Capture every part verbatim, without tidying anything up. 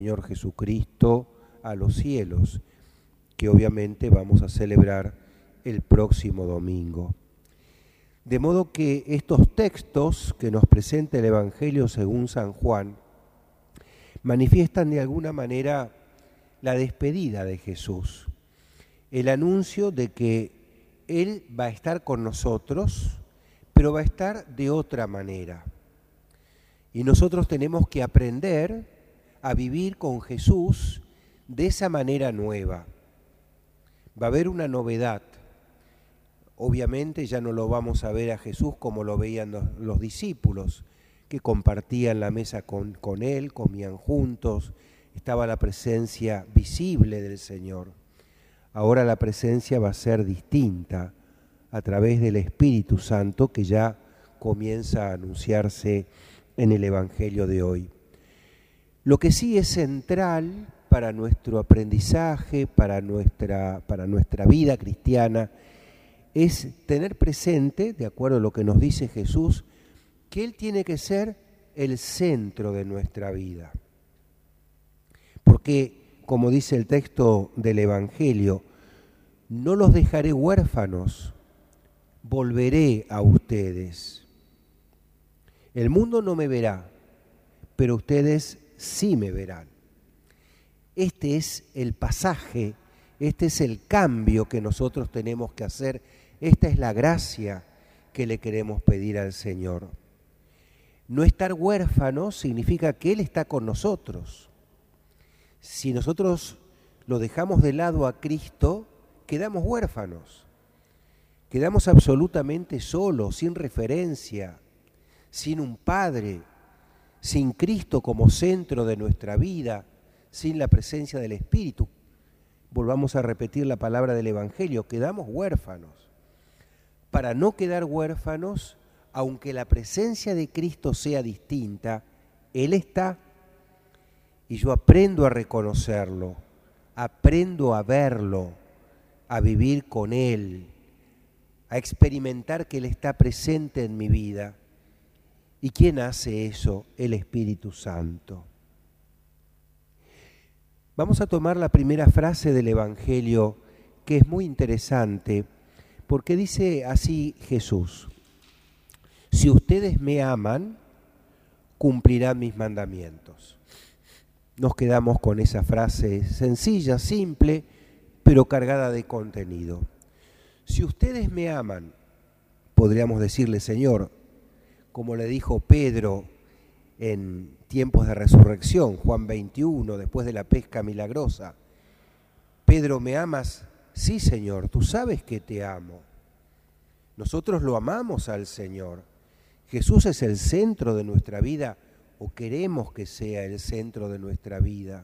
Señor Jesucristo a los cielos, que obviamente vamos a celebrar el próximo domingo. De modo que estos textos que nos presenta el Evangelio según San Juan manifiestan de alguna manera la despedida de Jesús, el anuncio de que Él va a estar con nosotros, pero va a estar de otra manera. Y nosotros tenemos que aprender a vivir con Jesús de esa manera nueva. Va a haber una novedad. Obviamente ya no lo vamos a ver a Jesús como lo veían los, los discípulos, que compartían la mesa con, con Él, comían juntos, estaba la presencia visible del Señor. Ahora la presencia va a ser distinta a través del Espíritu Santo que ya comienza a anunciarse en el Evangelio de hoy. Lo que sí es central para nuestro aprendizaje, para nuestra, para nuestra vida cristiana, es tener presente, de acuerdo a lo que nos dice Jesús, que Él tiene que ser el centro de nuestra vida. Porque, como dice el texto del Evangelio, no los dejaré huérfanos, volveré a ustedes. El mundo no me verá, pero ustedes sí me verán. Este es el pasaje, este es el cambio que nosotros tenemos que hacer, esta es la gracia que le queremos pedir al Señor. No estar huérfanos significa que Él está con nosotros. Si nosotros lo dejamos de lado a Cristo, quedamos huérfanos, quedamos absolutamente solos, sin referencia, sin un Padre, sin Cristo como centro de nuestra vida, sin la presencia del Espíritu. Volvamos a repetir la palabra del Evangelio, quedamos huérfanos. Para no quedar huérfanos, aunque la presencia de Cristo sea distinta, Él está. Y yo aprendo a reconocerlo, aprendo a verlo, a vivir con Él, a experimentar que Él está presente en mi vida. ¿Y quién hace eso? El Espíritu Santo. Vamos a tomar la primera frase del Evangelio, que es muy interesante, porque dice así Jesús: si ustedes me aman, cumplirán mis mandamientos. Nos quedamos con esa frase sencilla, simple, pero cargada de contenido. Si ustedes me aman, podríamos decirle, Señor, como le dijo Pedro en tiempos de resurrección, Juan veintiuno, después de la pesca milagrosa. Pedro, ¿me amas? Sí, Señor, tú sabes que te amo. Nosotros lo amamos al Señor. Jesús es el centro de nuestra vida, o queremos que sea el centro de nuestra vida.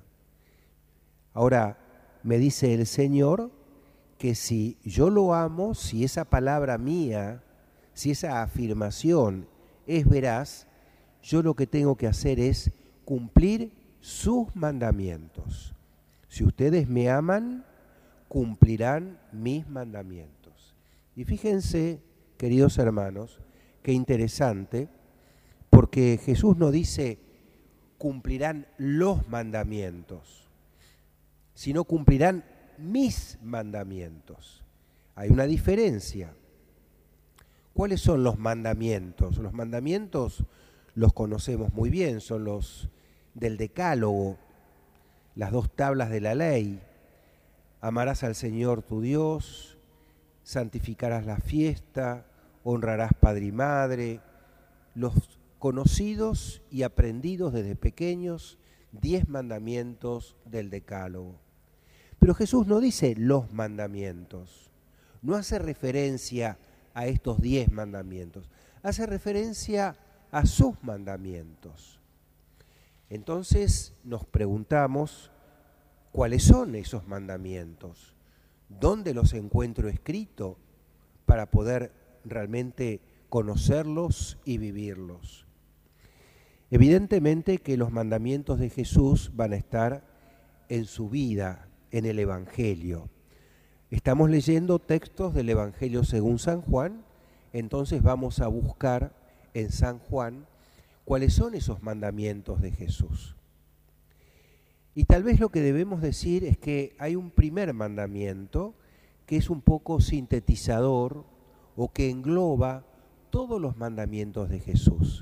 Ahora, me dice el Señor que si yo lo amo, si esa palabra mía, si esa afirmación es veraz, yo lo que tengo que hacer es cumplir sus mandamientos. Si ustedes me aman, cumplirán mis mandamientos. Y fíjense, queridos hermanos, qué interesante, porque Jesús no dice cumplirán los mandamientos, sino cumplirán mis mandamientos. Hay una diferencia. ¿Cuáles son los mandamientos? Los mandamientos los conocemos muy bien, son los del Decálogo, las dos tablas de la ley. Amarás al Señor tu Dios, santificarás la fiesta, honrarás padre y madre, los conocidos y aprendidos desde pequeños, diez mandamientos del Decálogo. Pero Jesús no dice los mandamientos, no hace referencia a estos diez mandamientos, hace referencia a sus mandamientos. Entonces nos preguntamos, ¿cuáles son esos mandamientos? ¿Dónde los encuentro escritos para poder realmente conocerlos y vivirlos? Evidentemente que los mandamientos de Jesús van a estar en su vida, en el Evangelio. Estamos leyendo textos del Evangelio según San Juan, entonces vamos a buscar en San Juan cuáles son esos mandamientos de Jesús. Y tal vez lo que debemos decir es que hay un primer mandamiento que es un poco sintetizador o que engloba todos los mandamientos de Jesús.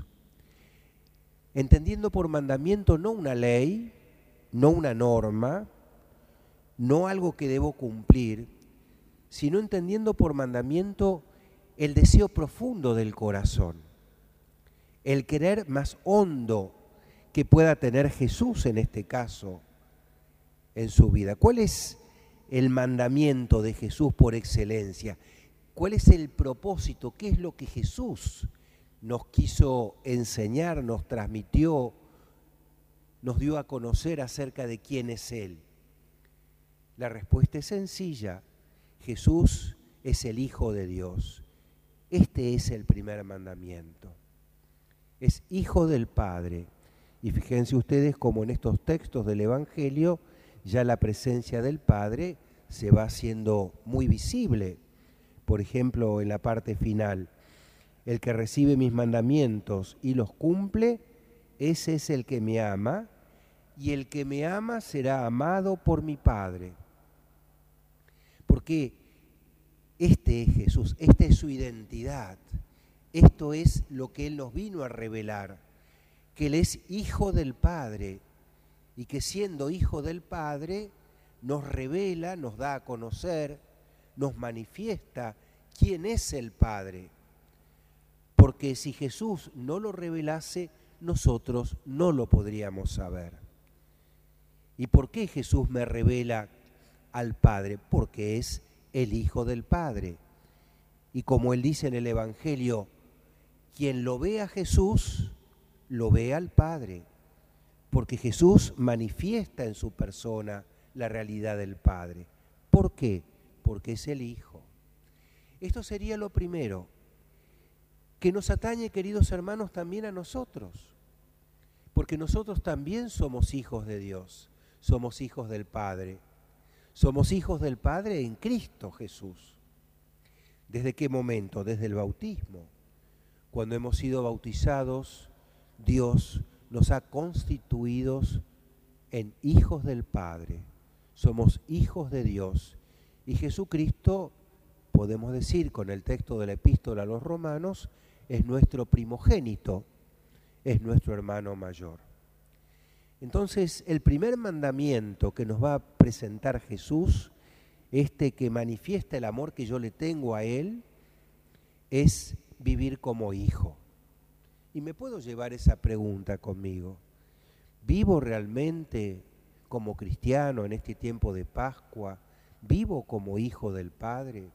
Entendiendo por mandamiento no una ley, no una norma, no algo que debo cumplir, sino entendiendo por mandamiento el deseo profundo del corazón, el querer más hondo que pueda tener Jesús en este caso en su vida. ¿Cuál es el mandamiento de Jesús por excelencia? ¿Cuál es el propósito? ¿Qué es lo que Jesús nos quiso enseñar, nos transmitió, nos dio a conocer acerca de quién es Él? La respuesta es sencilla. Jesús es el Hijo de Dios. Este es el primer mandamiento. Es Hijo del Padre. Y fíjense ustedes cómo en estos textos del Evangelio ya la presencia del Padre se va haciendo muy visible. Por ejemplo, en la parte final, el que recibe mis mandamientos y los cumple, ese es el que me ama, y el que me ama será amado por mi Padre. Porque este es Jesús, esta es su identidad, esto es lo que Él nos vino a revelar, que Él es Hijo del Padre y que siendo Hijo del Padre nos revela, nos da a conocer, nos manifiesta quién es el Padre. Porque si Jesús no lo revelase, nosotros no lo podríamos saber. ¿Y por qué Jesús me revela al Padre? Porque es el Hijo del Padre. Y como Él dice en el Evangelio, quien lo ve a Jesús, lo ve al Padre. Porque Jesús manifiesta en su persona la realidad del Padre. ¿Por qué? Porque es el Hijo. Esto sería lo primero, que nos atañe, queridos hermanos, también a nosotros. Porque nosotros también somos hijos de Dios, somos hijos del Padre. Somos hijos del Padre en Cristo Jesús. ¿Desde qué momento? Desde el bautismo. Cuando hemos sido bautizados, Dios nos ha constituido en hijos del Padre. Somos hijos de Dios. Y Jesucristo, podemos decir con el texto de la epístola a los Romanos, es nuestro primogénito, es nuestro hermano mayor. Entonces, el primer mandamiento que nos va a presentar Jesús, este que manifiesta el amor que yo le tengo a Él, es vivir como hijo. Y me puedo llevar esa pregunta conmigo. ¿Vivo realmente como cristiano en este tiempo de Pascua? ¿Vivo como hijo del Padre?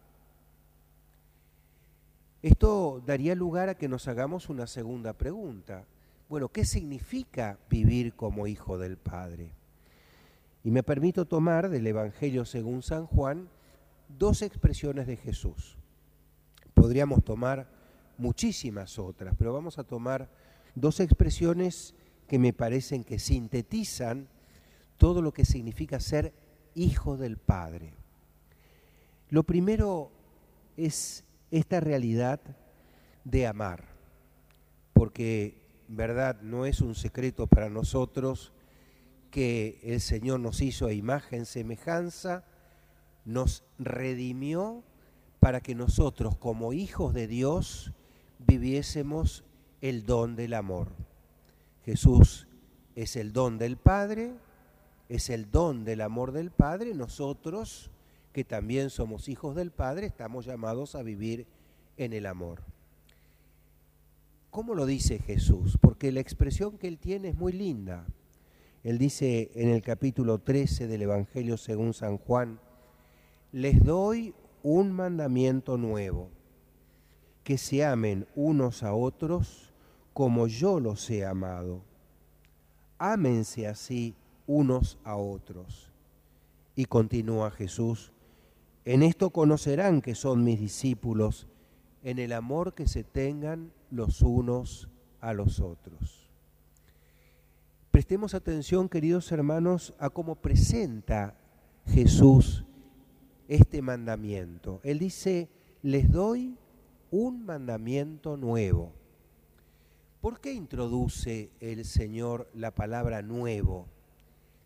Esto daría lugar a que nos hagamos una segunda pregunta. Bueno, ¿qué significa vivir como hijo del Padre? Y me permito tomar del Evangelio según San Juan dos expresiones de Jesús. Podríamos tomar muchísimas otras, pero vamos a tomar dos expresiones que me parecen que sintetizan todo lo que significa ser hijo del Padre. Lo primero es esta realidad de amar, porque verdad, no es un secreto para nosotros que el Señor nos hizo a imagen, semejanza, nos redimió para que nosotros como hijos de Dios viviésemos el don del amor. Jesús es el don del Padre, es el don del amor del Padre. Nosotros, que también somos hijos del Padre, estamos llamados a vivir en el amor. ¿Cómo lo dice Jesús? Porque la expresión que Él tiene es muy linda. Él dice en el capítulo trece del Evangelio según San Juan, les doy un mandamiento nuevo, que se amen unos a otros como yo los he amado. Ámense así unos a otros. Y continúa Jesús, en esto conocerán que son mis discípulos, en el amor que se tengan los unos a los otros. Prestemos atención, queridos hermanos, a cómo presenta Jesús este mandamiento. Él dice, les doy un mandamiento nuevo. ¿Por qué introduce el Señor la palabra nuevo?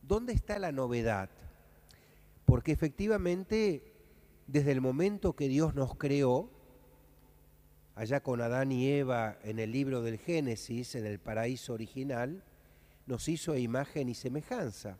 ¿Dónde está la novedad? Porque efectivamente, desde el momento que Dios nos creó, allá con Adán y Eva en el libro del Génesis, en el paraíso original, nos hizo a imagen y semejanza.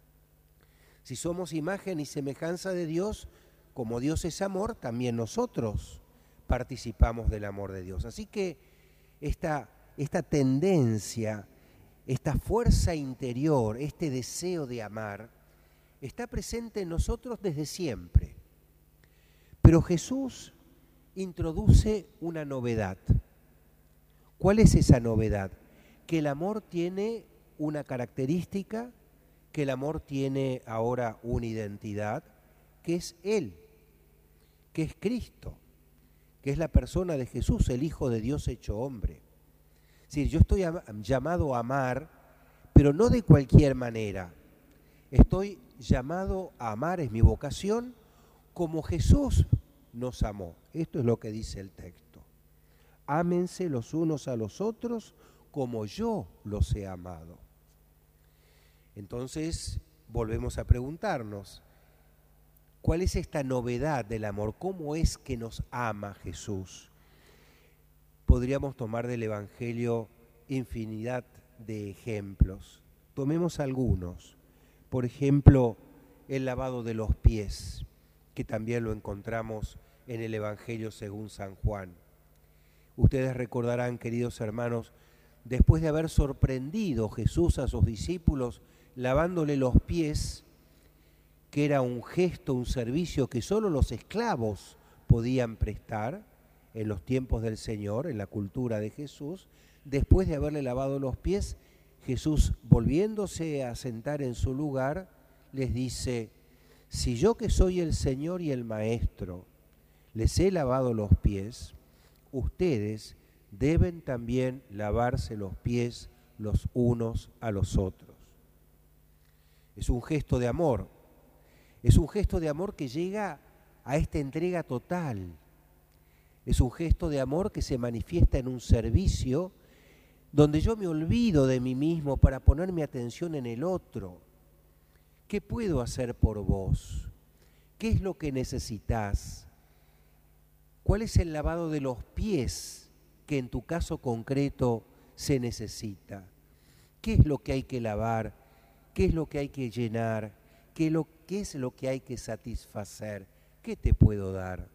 Si somos imagen y semejanza de Dios, como Dios es amor, también nosotros participamos del amor de Dios. Así que esta, esta tendencia, esta fuerza interior, este deseo de amar, está presente en nosotros desde siempre. Pero Jesús introduce una novedad. ¿Cuál es esa novedad? Que el amor tiene una característica, que el amor tiene ahora una identidad, que es Él, que es Cristo, que es la persona de Jesús, el Hijo de Dios hecho hombre. Es decir, yo estoy llamado a amar, pero no de cualquier manera. Estoy llamado a amar, es mi vocación, como Jesús nos amó. Esto es lo que dice el texto. Ámense los unos a los otros como yo los he amado. Entonces, volvemos a preguntarnos, ¿cuál es esta novedad del amor? ¿Cómo es que nos ama Jesús? Podríamos tomar del Evangelio infinidad de ejemplos. Tomemos algunos. Por ejemplo, el lavado de los pies, que también lo encontramos en el Evangelio según San Juan. Ustedes recordarán, queridos hermanos, después de haber sorprendido Jesús a sus discípulos lavándole los pies, que era un gesto, un servicio que solo los esclavos podían prestar en los tiempos del Señor, en la cultura de Jesús, después de haberle lavado los pies, Jesús, volviéndose a sentar en su lugar, les dice, si yo que soy el Señor y el Maestro, les he lavado los pies, ustedes deben también lavarse los pies los unos a los otros. Es un gesto de amor, es un gesto de amor que llega a esta entrega total, es un gesto de amor que se manifiesta en un servicio donde yo me olvido de mí mismo para poner mi atención en el otro. ¿Qué puedo hacer por vos? ¿Qué es lo que necesitas? ¿Cuál es el lavado de los pies que en tu caso concreto se necesita? ¿Qué es lo que hay que lavar? ¿Qué es lo que hay que llenar? ¿Qué, lo, qué es lo que hay que satisfacer? ¿Qué te puedo dar?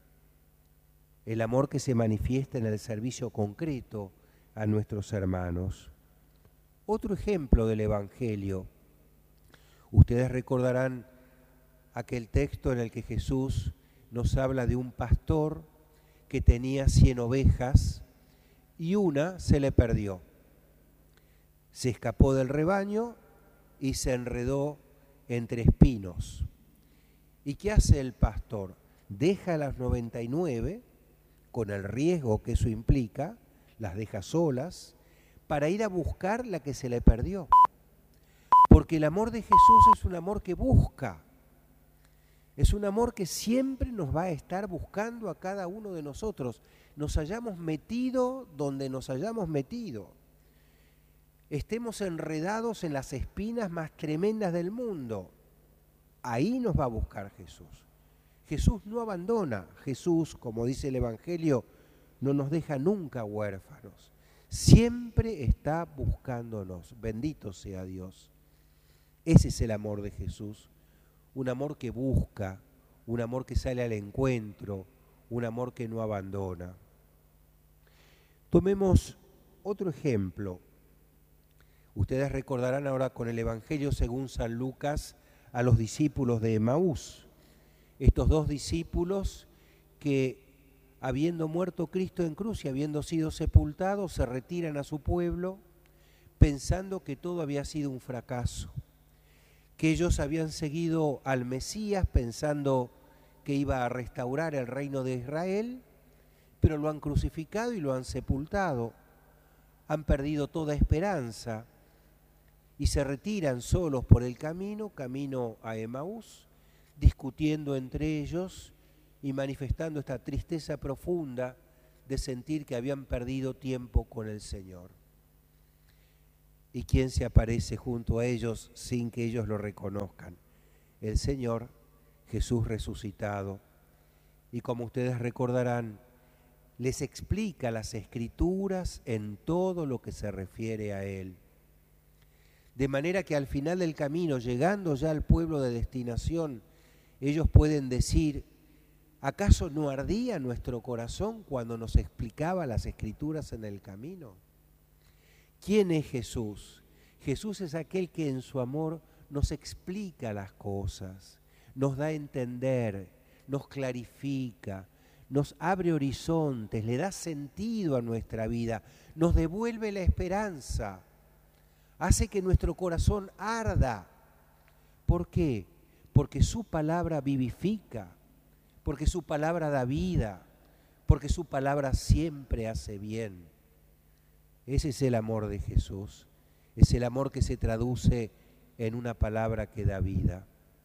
El amor que se manifiesta en el servicio concreto a nuestros hermanos. Otro ejemplo del Evangelio. Ustedes recordarán aquel texto en el que Jesús nos habla de un pastor que tenía cien ovejas y una se le perdió. Se escapó del rebaño y se enredó entre espinos. ¿Y qué hace el pastor? Deja las noventa y nueve, con el riesgo que eso implica, las deja solas, para ir a buscar la que se le perdió. Porque el amor de Jesús es un amor que busca. Es un amor que siempre nos va a estar buscando a cada uno de nosotros. Nos hayamos metido donde nos hayamos metido. Estemos enredados en las espinas más tremendas del mundo. Ahí nos va a buscar Jesús. Jesús no abandona. Jesús, como dice el Evangelio, no nos deja nunca huérfanos. Siempre está buscándonos. Bendito sea Dios. Ese es el amor de Jesús. Un amor que busca, un amor que sale al encuentro, un amor que no abandona. Tomemos otro ejemplo. Ustedes recordarán ahora con el Evangelio según San Lucas a los discípulos de Emaús. Estos dos discípulos que, habiendo muerto Cristo en cruz y habiendo sido sepultados, se retiran a su pueblo pensando que todo había sido un fracaso, que ellos habían seguido al Mesías pensando que iba a restaurar el reino de Israel, pero lo han crucificado y lo han sepultado. Han perdido toda esperanza y se retiran solos por el camino, camino a Emaús, discutiendo entre ellos y manifestando esta tristeza profunda de sentir que habían perdido tiempo con el Señor. ¿Y quién se aparece junto a ellos sin que ellos lo reconozcan? El Señor, Jesús resucitado. Y como ustedes recordarán, les explica las Escrituras en todo lo que se refiere a Él. De manera que al final del camino, llegando ya al pueblo de destinación, ellos pueden decir: ¿acaso no ardía nuestro corazón cuando nos explicaba las Escrituras en el camino? ¿Quién es Jesús? Jesús es aquel que en su amor nos explica las cosas, nos da a entender, nos clarifica, nos abre horizontes, le da sentido a nuestra vida, nos devuelve la esperanza, hace que nuestro corazón arda. ¿Por qué? Porque su palabra vivifica, porque su palabra da vida, porque su palabra siempre hace bien. Ese es el amor de Jesús, es el amor que se traduce en una palabra que da vida.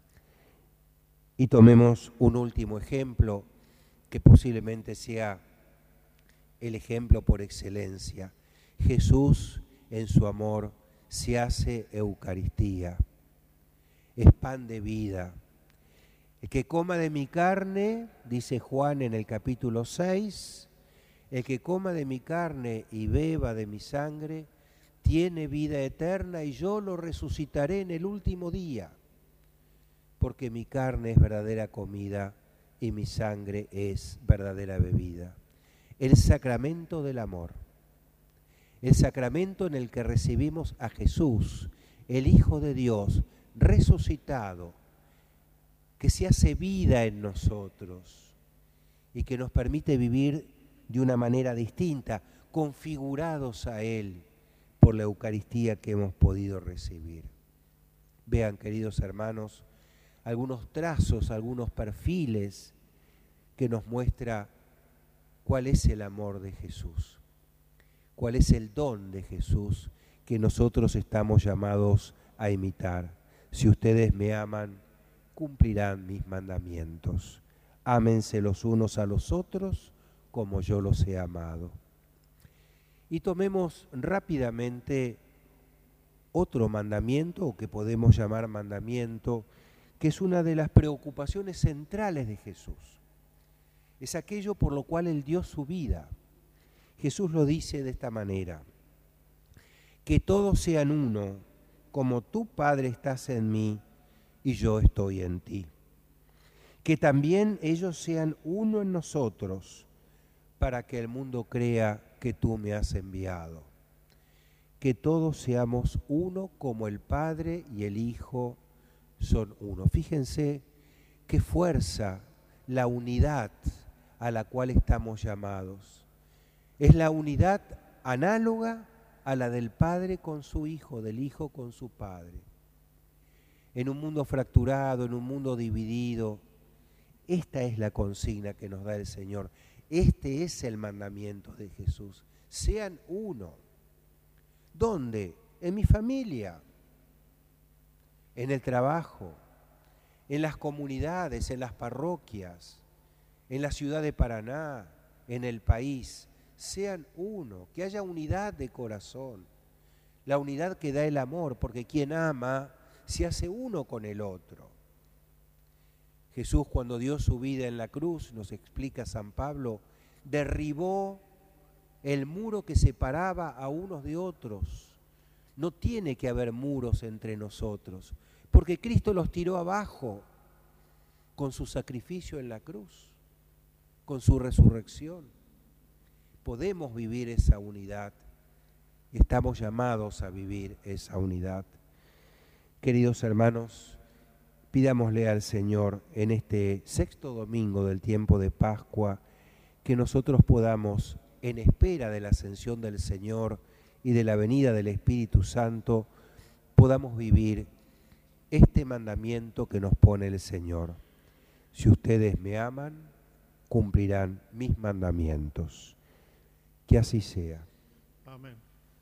Y tomemos un último ejemplo, que posiblemente sea el ejemplo por excelencia. Jesús, en su amor, se hace Eucaristía, es pan de vida. El que coma de mi carne, dice Juan en el capítulo seis, el que coma de mi carne y beba de mi sangre, tiene vida eterna y yo lo resucitaré en el último día, porque mi carne es verdadera comida y mi sangre es verdadera bebida. El sacramento del amor, el sacramento en el que recibimos a Jesús, el Hijo de Dios, resucitado, que se hace vida en nosotros y que nos permite vivir de una manera distinta, configurados a Él por la Eucaristía que hemos podido recibir. Vean, queridos hermanos, algunos trazos, algunos perfiles que nos muestra cuál es el amor de Jesús, cuál es el don de Jesús que nosotros estamos llamados a imitar. Si ustedes me aman, cumplirán mis mandamientos. Ámense los unos a los otros como yo los he amado. Y tomemos rápidamente otro mandamiento, o que podemos llamar mandamiento, que es una de las preocupaciones centrales de Jesús. Es aquello por lo cual Él dio su vida. Jesús lo dice de esta manera: que todos sean uno, como tú, Padre, estás en mí y yo estoy en ti. Que también ellos sean uno en nosotros, para que el mundo crea que tú me has enviado. Que todos seamos uno como el Padre y el Hijo son uno. Fíjense qué fuerza la unidad a la cual estamos llamados. Es la unidad análoga a la del Padre con su Hijo, del Hijo con su Padre. En un mundo fracturado, en un mundo dividido, esta es la consigna que nos da el Señor. Este es el mandamiento de Jesús. Sean uno. ¿Dónde? En mi familia, en el trabajo, en las comunidades, en las parroquias, en la ciudad de Paraná, en el país. Sean uno, que haya unidad de corazón. La unidad que da el amor, porque quien ama se hace uno con el otro. Jesús, cuando dio su vida en la cruz, nos explica San Pablo, derribó el muro que separaba a unos de otros. No tiene que haber muros entre nosotros, porque Cristo los tiró abajo con su sacrificio en la cruz, con su resurrección. Podemos vivir esa unidad, estamos llamados a vivir esa unidad. Queridos hermanos, pidámosle al Señor en este sexto domingo del tiempo de Pascua que nosotros podamos, en espera de la ascensión del Señor y de la venida del Espíritu Santo, podamos vivir este mandamiento que nos pone el Señor. Si ustedes me aman, cumplirán mis mandamientos. Que así sea. Amén.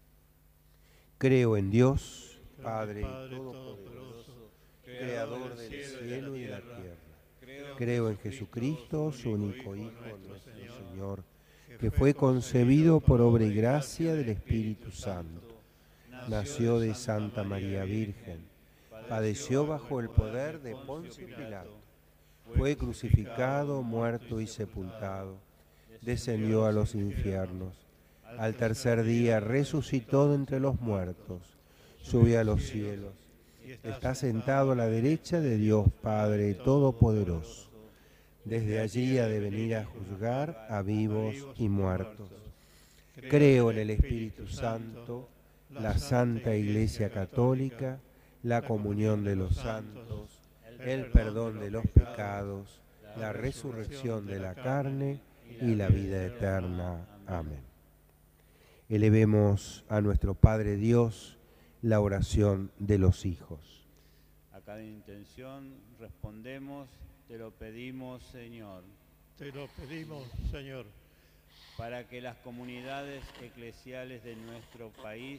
Creo en Dios, Padre, Padre Todopoderoso, Creador del cielo y de la tierra. Creo en Jesucristo, su único Hijo, nuestro Señor, que fue concebido por obra y gracia del Espíritu Santo. nació de Santa María Virgen, padeció bajo el poder de Poncio Pilato, fue crucificado, muerto y sepultado, descendió a los infiernos, al tercer día resucitó de entre los muertos, subió a los cielos, está sentado a la derecha de Dios Padre Todopoderoso. Desde allí ha de venir a juzgar a vivos y muertos. Creo en el Espíritu Santo, la Santa Iglesia Católica, la comunión de los santos, el perdón de los pecados, la resurrección de la carne y la vida eterna. Amén. Elevemos a nuestro Padre Dios la oración de los hijos. A cada intención respondemos: te lo pedimos, Señor. Te lo pedimos, Señor. Para que las comunidades eclesiales de nuestro país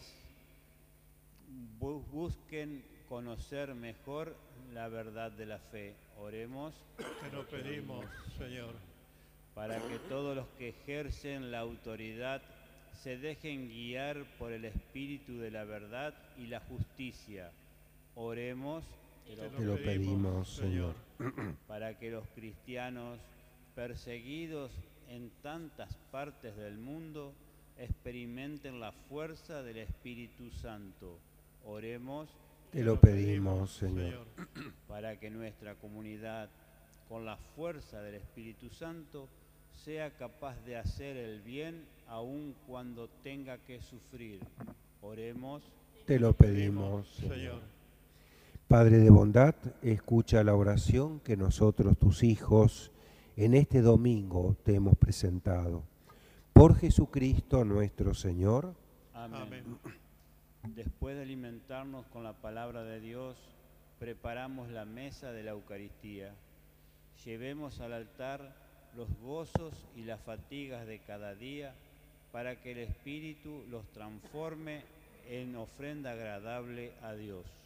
bu- busquen conocer mejor la verdad de la fe. Oremos. Te lo pedimos, Señor. Para que todos los que ejercen la autoridad se dejen guiar por el espíritu de la verdad y la justicia. Oremos. Te lo, Te lo pedimos, Señor. Para que los cristianos perseguidos en tantas partes del mundo experimenten la fuerza del Espíritu Santo. Oremos. Te lo pedimos, Señor. Para que nuestra comunidad, con la fuerza del Espíritu Santo, sea capaz de hacer el bien aun cuando tenga que sufrir. Oremos. Te lo pedimos, Señor. Padre de bondad, escucha la oración que nosotros, tus hijos, en este domingo te hemos presentado. Por Jesucristo nuestro Señor. Amén. Amén. Después de alimentarnos con la palabra de Dios, preparamos la mesa de la Eucaristía. Llevemos al altar los gozos y las fatigas de cada día para que el Espíritu los transforme en ofrenda agradable a Dios.